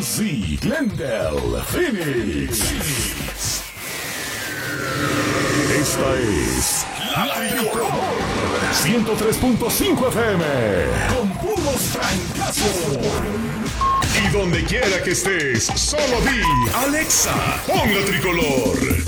Z, Glendale, Phoenix. Esta es La Tricolor 103.5 FM con puros trancazos. Y donde quiera que estés, solo di Alexa, pon La Tricolor.